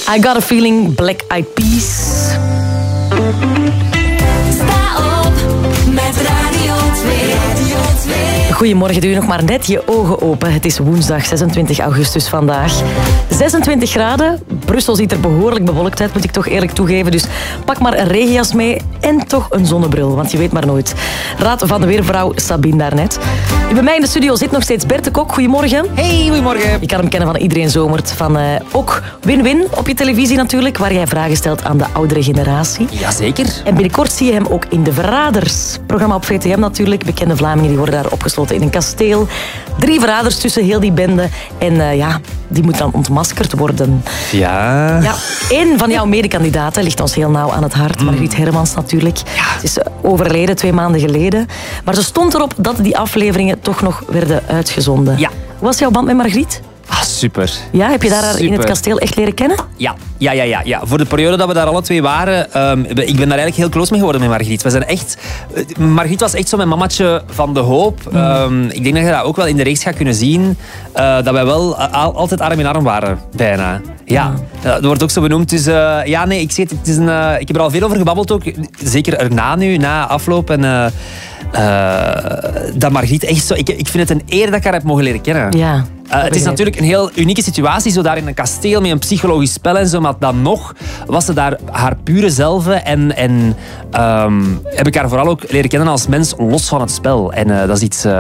I Got a Feeling, Black Eyed Peas. Sta op met Radio 2. Goedemorgen, doe je nog maar net je ogen open. Het is woensdag 26 augustus vandaag. 26 graden. Brussel ziet er behoorlijk bewolkt uit, moet ik toch eerlijk toegeven. Dus pak maar een regenjas mee en toch een zonnebril, want je weet maar nooit. Raad van de weervrouw Sabine daarnet. Bij mij in de studio zit nog steeds Bert de Kok. Goedemorgen. Hey, goedemorgen. Je kan hem kennen van Iedereen Zomert. Van ook Win-Win op je televisie natuurlijk, waar jij vragen stelt aan de oudere generatie. Jazeker. En binnenkort zie je hem ook in De Verraders. Programma op VTM natuurlijk. Bekende Vlamingen die worden daar opgesloten in een kasteel. 3 verraders tussen heel die bende. En die moeten dan ontmaskerd worden. Ja. Ja, één van jouw medekandidaten ligt ons heel nauw aan het hart. Margriet Hermans natuurlijk. Ja. Ze is overleden 2 maanden geleden. Maar ze stond erop dat die afleveringen toch nog werden uitgezonden. Ja. Hoe was jouw band met Margriet? Ah, super. Ja, heb je daar in het kasteel echt leren kennen? Ja. Voor de periode dat we daar alle 2 waren, ik ben daar eigenlijk heel close mee geworden met Margriet. We zijn echt... Margriet was echt zo mijn mamatje van de hoop. Ik denk dat je dat ook wel in de reeks gaat kunnen zien. Dat wij wel altijd arm in arm waren, bijna. Ja, dat wordt ook zo benoemd. Dus ik zeg het, ik heb er al veel over gebabbeld ook. Zeker erna nu, na afloop. En dat Margriet echt zo... Ik vind het een eer dat ik haar heb mogen leren kennen. Ja. Het is natuurlijk een heel unieke situatie, zo daar in een kasteel met een psychologisch spel en zo, maar dan nog was ze daar haar pure zelf en heb ik haar vooral ook leren kennen als mens los van het spel. En dat is iets...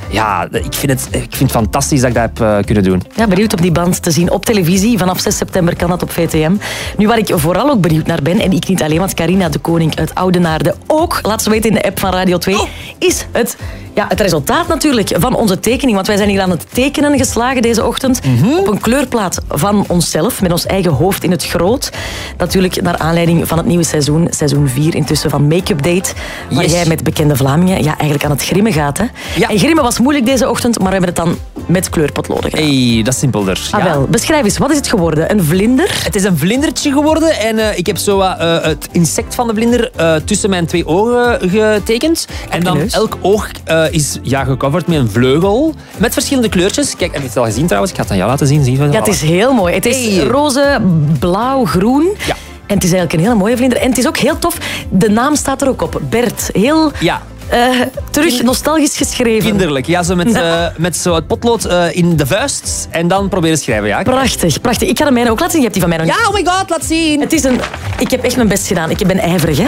ik vind het fantastisch dat ik dat heb kunnen doen. Ja, benieuwd op die band te zien op televisie. Vanaf 6 september kan dat op VTM. Nu, waar ik vooral ook benieuwd naar ben, en ik niet alleen, want Carina de Koning uit Oudenaarde ook, laat ze weten in de app van Radio 2, is het resultaat natuurlijk van onze tekening. Want wij zijn hier aan het tekenen geslagen deze ochtend op een kleurplaat van onszelf, met ons eigen hoofd in het groot. Natuurlijk naar aanleiding van het nieuwe seizoen 4 intussen van Make-up Date, waar jij met bekende Vlamingen eigenlijk aan het grimmen gaat. Hè? Ja. En grimmen was moeilijk deze ochtend, maar we hebben het dan met kleurpotloden gedaan. Hey, dat is simpelder. Ah, wel. Beschrijf eens, wat is het geworden? Een vlinder? Het is een vlindertje geworden en ik heb zo het insect van de vlinder tussen mijn 2 ogen getekend. En dan elk oog is gecoverd met een vleugel met verschillende kleurtjes. Kijk, heb je het al gezien trouwens? Ik ga het aan jou laten zien. Ja, het is heel mooi. Het is roze, blauw, groen. Ja. En het is eigenlijk een hele mooie vlinder. En het is ook heel tof. De naam staat er ook op. Bert. Heel... Ja. Terug nostalgisch geschreven. Kinderlijk, ja, zo met zo het potlood in de vuist en dan proberen schrijven. Ja. Prachtig, prachtig. Ik ga de mijne ook laten zien. Je hebt die van mij nog niet. Ja, oh my god, laat zien. Het is ik heb echt mijn best gedaan. Ik ben ijverig, hè.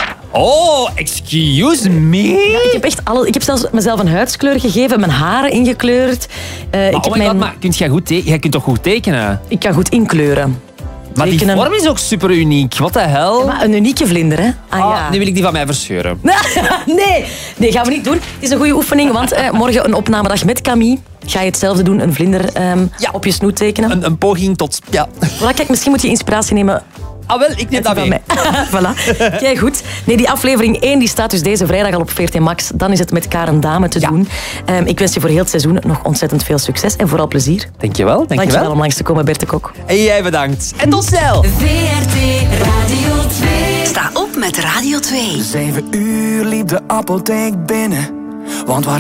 Oh, excuse me. Ja, ik heb zelfs mezelf een huidskleur gegeven, mijn haren ingekleurd. Maar jij kunt toch goed tekenen? Ik kan goed inkleuren. Maar die vorm is ook super uniek. Wat de hel? Ja, maar een unieke vlinder, hè? Nu wil ik die van mij verscheuren. Nee, gaan we niet doen. Het is een goede oefening, want morgen een opnamedag met Camille. Ga je hetzelfde doen, een vlinder op je snoet tekenen? Een poging tot... Ja. Voilà, kijk, misschien moet je inspiratie nemen... Ah, wel, ik neem dat mee. Voilà. Kijk, goed. Nee, die aflevering 1 die staat dus deze vrijdag al op 14 Max. Dan is het met Karen Dame te doen. Ik wens je voor heel het seizoen nog ontzettend veel succes en vooral plezier. Dankjewel. Dankjewel om langs te komen, Bert de Kok. En jij bedankt. En tot snel. VRT Radio 2. Sta op met Radio 2. 7 uur liep de apotheek binnen. Want